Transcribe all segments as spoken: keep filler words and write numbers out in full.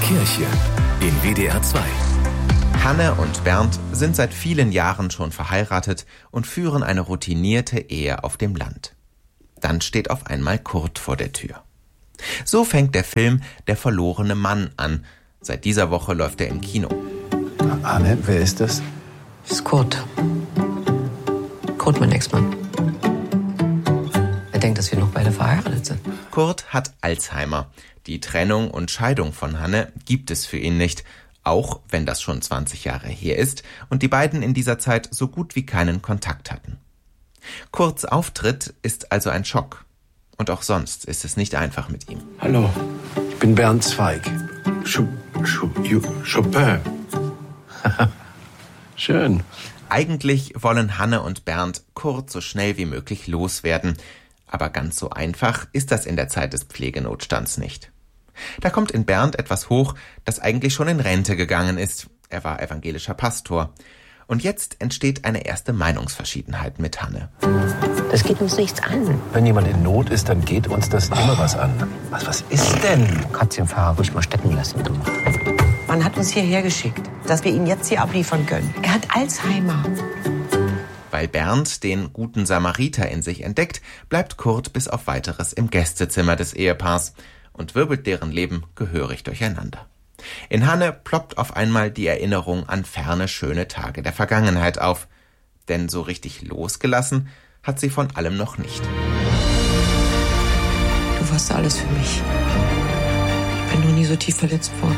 Kirche in W D R zwei. Hanne und Bernd sind seit vielen Jahren schon verheiratet und führen eine routinierte Ehe auf dem Land. Dann steht auf einmal Kurt vor der Tür. So fängt der Film Der verlorene Mann an. Seit dieser Woche läuft er im Kino. Hanne, wer ist das? Das ist Kurt. Kurt, mein Ex-Mann. Er denkt, dass wir noch beide verheiratet sind. Kurt hat Alzheimer. Die Trennung und Scheidung von Hanne gibt es für ihn nicht, auch wenn das schon zwanzig Jahre her ist und die beiden in dieser Zeit so gut wie keinen Kontakt hatten. Kurts Auftritt ist also ein Schock. Und auch sonst ist es nicht einfach mit ihm. Hallo, ich bin Bernd Zweig. Chop, Chop, Chopin. Schön. Eigentlich wollen Hanne und Bernd Kurt so schnell wie möglich loswerden. Aber ganz so einfach ist das in der Zeit des Pflegenotstands nicht. Da kommt in Bernd etwas hoch, das eigentlich schon in Rente gegangen ist. Er war evangelischer Pastor. Und jetzt entsteht eine erste Meinungsverschiedenheit mit Hanne. Das geht uns nichts an. Wenn jemand in Not ist, dann geht uns das immer was an. Was, was ist denn? Kannst den Fahrer ruhig mal stecken lassen, du. Man hat uns hierher geschickt, dass wir ihn jetzt hier abliefern können. Er hat Alzheimer. Weil Bernd den guten Samariter in sich entdeckt, bleibt Kurt bis auf Weiteres im Gästezimmer des Ehepaars und wirbelt deren Leben gehörig durcheinander. In Hanne ploppt auf einmal die Erinnerung an ferne, schöne Tage der Vergangenheit auf. Denn so richtig losgelassen hat sie von allem noch nicht. Du warst alles für mich. Ich bin noch nie so tief verletzt worden.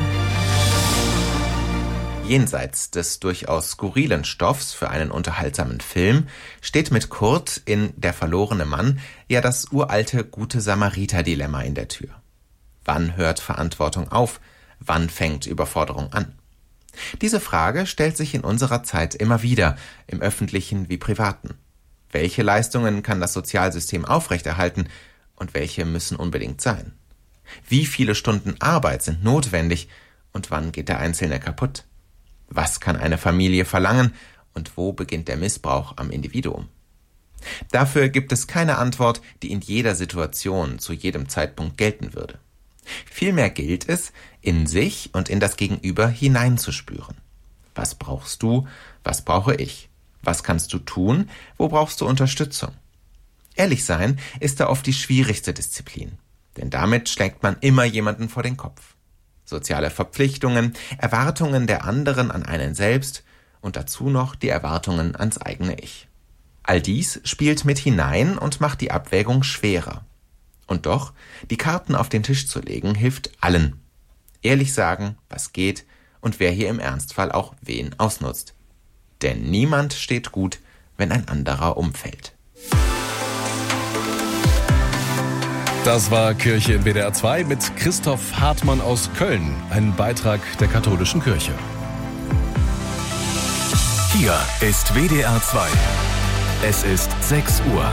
Jenseits des durchaus skurrilen Stoffs für einen unterhaltsamen Film steht mit Kurt in Der verlorene Mann ja das uralte Gute-Samariter-Dilemma in der Tür. Wann hört Verantwortung auf? Wann fängt Überforderung an? Diese Frage stellt sich in unserer Zeit immer wieder, im öffentlichen wie privaten. Welche Leistungen kann das Sozialsystem aufrechterhalten und welche müssen unbedingt sein? Wie viele Stunden Arbeit sind notwendig und wann geht der Einzelne kaputt? Was kann eine Familie verlangen und wo beginnt der Missbrauch am Individuum? Dafür gibt es keine Antwort, die in jeder Situation zu jedem Zeitpunkt gelten würde. Vielmehr gilt es, in sich und in das Gegenüber hineinzuspüren. Was brauchst du? Was brauche ich? Was kannst du tun? Wo brauchst du Unterstützung? Ehrlich sein ist da oft die schwierigste Disziplin, denn damit schlägt man immer jemanden vor den Kopf. Soziale Verpflichtungen, Erwartungen der anderen an einen selbst und dazu noch die Erwartungen ans eigene Ich. All dies spielt mit hinein und macht die Abwägung schwerer. Und doch, die Karten auf den Tisch zu legen, hilft allen. Ehrlich sagen, was geht und wer hier im Ernstfall auch wen ausnutzt. Denn niemand steht gut, wenn ein anderer umfällt. Das war Kirche in W D R zwei mit Christoph Hartmann aus Köln, ein Beitrag der katholischen Kirche. Hier ist W D R zwei. Es ist sechs Uhr.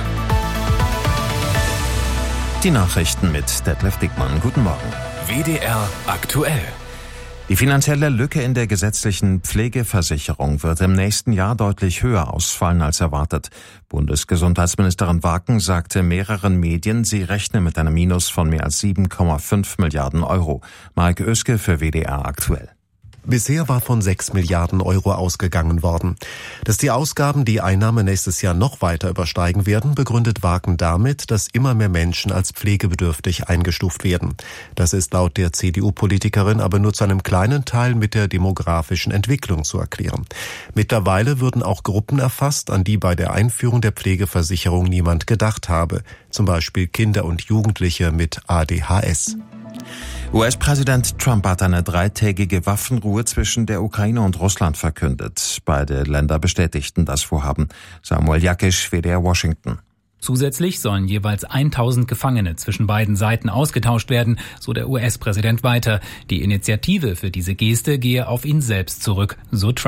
Die Nachrichten mit Detlef Dickmann. Guten Morgen. W D R aktuell. Die finanzielle Lücke in der gesetzlichen Pflegeversicherung wird im nächsten Jahr deutlich höher ausfallen als erwartet. Bundesgesundheitsministerin Waken sagte mehreren Medien, sie rechne mit einem Minus von mehr als sieben Komma fünf Milliarden Euro. Mark Oeske für W D R aktuell. Bisher war von sechs Milliarden Euro ausgegangen worden. Dass die Ausgaben die Einnahmen nächstes Jahr noch weiter übersteigen werden, begründet Waken damit, dass immer mehr Menschen als pflegebedürftig eingestuft werden. Das ist laut der C D U-Politikerin aber nur zu einem kleinen Teil mit der demografischen Entwicklung zu erklären. Mittlerweile würden auch Gruppen erfasst, an die bei der Einführung der Pflegeversicherung niemand gedacht habe. Zum Beispiel Kinder und Jugendliche mit A D H S. U S-Präsident Trump hat eine dreitägige Waffenruhe zwischen der Ukraine und Russland verkündet. Beide Länder bestätigten das Vorhaben. Samuel Jakisch, W D R Washington. Zusätzlich sollen jeweils tausend Gefangene zwischen beiden Seiten ausgetauscht werden, so der U S-Präsident weiter. Die Initiative für diese Geste gehe auf ihn selbst zurück, so Trump.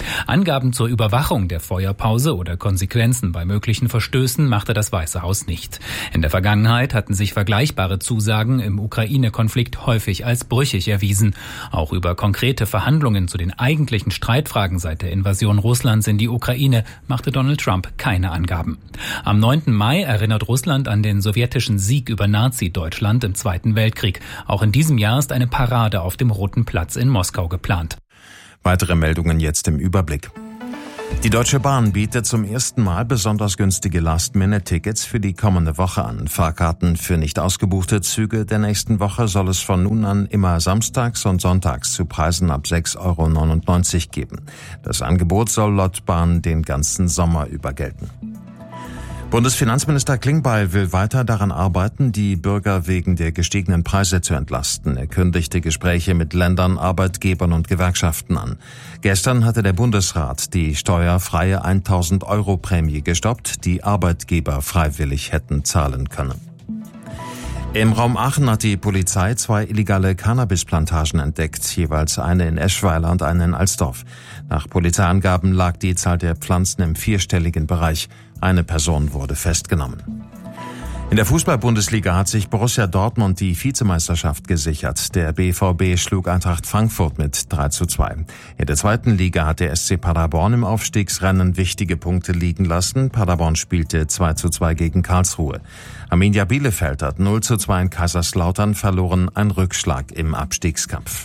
Angaben zur Überwachung der Feuerpause oder Konsequenzen bei möglichen Verstößen machte das Weiße Haus nicht. In der Vergangenheit hatten sich vergleichbare Zusagen im Ukraine-Konflikt häufig als brüchig erwiesen. Auch über konkrete Verhandlungen zu den eigentlichen Streitfragen seit der Invasion Russlands in die Ukraine machte Donald Trump keine Angaben. Am neunten Mai erinnert Russland an den sowjetischen Sieg über Nazi-Deutschland im Zweiten Weltkrieg. Auch in diesem Jahr ist eine Parade auf dem Roten Platz in Moskau geplant. Weitere Meldungen jetzt im Überblick. Die Deutsche Bahn bietet zum ersten Mal besonders günstige Last-Minute-Tickets für die kommende Woche an. Fahrkarten für nicht ausgebuchte Züge der nächsten Woche soll es von nun an immer samstags und sonntags zu Preisen ab sechs Euro neunundneunzig geben. Das Angebot soll laut Bahn den ganzen Sommer über gelten. Bundesfinanzminister Klingbeil will weiter daran arbeiten, die Bürger wegen der gestiegenen Preise zu entlasten. Er kündigte Gespräche mit Ländern, Arbeitgebern und Gewerkschaften an. Gestern hatte der Bundesrat die steuerfreie tausend Euro Prämie gestoppt, die Arbeitgeber freiwillig hätten zahlen können. Im Raum Aachen hat die Polizei zwei illegale Cannabisplantagen entdeckt, jeweils eine in Eschweiler und eine in Alsdorf. Nach Polizeiangaben lag die Zahl der Pflanzen im vierstelligen Bereich. Eine Person wurde festgenommen. In der Fußball-Bundesliga hat sich Borussia Dortmund die Vizemeisterschaft gesichert. Der B V B schlug Eintracht Frankfurt mit drei zu zwei. In der zweiten Liga hat der S C Paderborn im Aufstiegsrennen wichtige Punkte liegen lassen. Paderborn spielte zwei zu zwei gegen Karlsruhe. Arminia Bielefeld hat null zu zwei in Kaiserslautern verloren, ein Rückschlag im Abstiegskampf.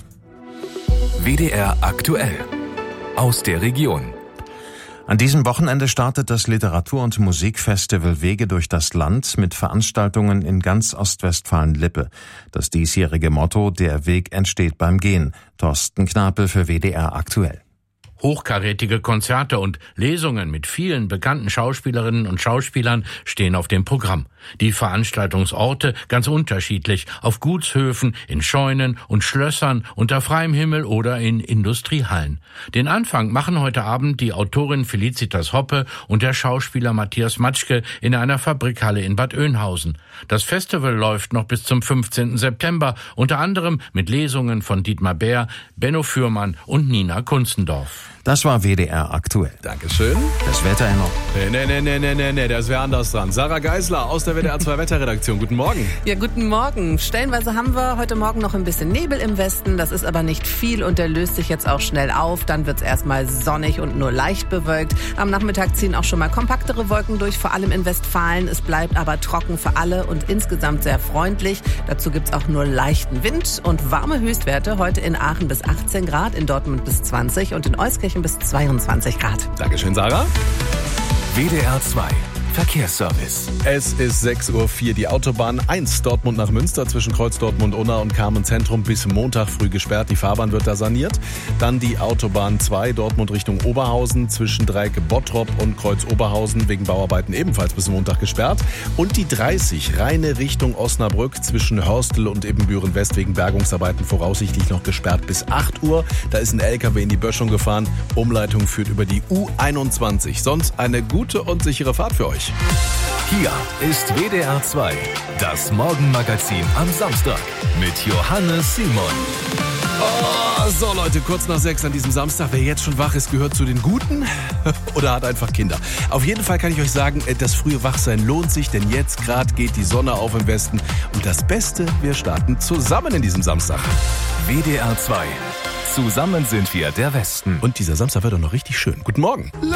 W D R aktuell aus der Region. An diesem Wochenende startet das Literatur- und Musikfestival Wege durch das Land mit Veranstaltungen in ganz Ostwestfalen-Lippe. Das diesjährige Motto: Der Weg entsteht beim Gehen. Thorsten Knapel für W D R aktuell. Hochkarätige Konzerte und Lesungen mit vielen bekannten Schauspielerinnen und Schauspielern stehen auf dem Programm. Die Veranstaltungsorte ganz unterschiedlich, auf Gutshöfen, in Scheunen und Schlössern, unter freiem Himmel oder in Industriehallen. Den Anfang machen heute Abend die Autorin Felicitas Hoppe und der Schauspieler Matthias Matschke in einer Fabrikhalle in Bad Oeynhausen. Das Festival läuft noch bis zum fünfzehnten September, unter anderem mit Lesungen von Dietmar Bär, Benno Fürmann und Nina Kunzendorf. Das war W D R aktuell. Dankeschön. Das Wetter noch. Nee, nee, nee, nee, nee, nee, das wäre anders dran. Sarah Geisler aus der W D R zwei Wetterredaktion. Guten Morgen. Ja, guten Morgen. Stellenweise haben wir heute Morgen noch ein bisschen Nebel im Westen. Das ist aber nicht viel und der löst sich jetzt auch schnell auf. Dann wird es erstmal sonnig und nur leicht bewölkt. Am Nachmittag ziehen auch schon mal kompaktere Wolken durch, vor allem in Westfalen. Es bleibt aber trocken für alle und insgesamt sehr freundlich. Dazu gibt es auch nur leichten Wind und warme Höchstwerte. Heute in Aachen bis achtzehn Grad, in Dortmund bis zwanzig und in Euskirchen bis zweiundzwanzig Grad. Dankeschön, Sarah. W D R zwei Verkehrsservice. Es ist sechs Uhr vier. Die Autobahn eins Dortmund nach Münster zwischen Kreuz Dortmund-Unna und Carmen-Zentrum bis Montag früh gesperrt. Die Fahrbahn wird da saniert. Dann die Autobahn zwei Dortmund Richtung Oberhausen zwischen Dreieck-Bottrop und Kreuz-Oberhausen wegen Bauarbeiten ebenfalls bis Montag gesperrt. Und die dreißig reine Richtung Osnabrück zwischen Hörstel und Ibbenbüren-West wegen Bergungsarbeiten voraussichtlich noch gesperrt bis acht Uhr. Da ist ein L K W in die Böschung gefahren. Umleitung führt über die U einundzwanzig. Sonst eine gute und sichere Fahrt für euch. Hier ist W D R zwei, das Morgenmagazin am Samstag mit Johannes Simon. Oh, so Leute, kurz nach sechs an diesem Samstag. Wer jetzt schon wach ist, gehört zu den Guten oder hat einfach Kinder. Auf jeden Fall kann ich euch sagen, das frühe Wachsein lohnt sich, denn jetzt gerade geht die Sonne auf im Westen. Und das Beste, wir starten zusammen in diesem Samstag. W D R zwei. Zusammen sind wir der Westen. Und dieser Samstag wird doch noch richtig schön. Guten Morgen.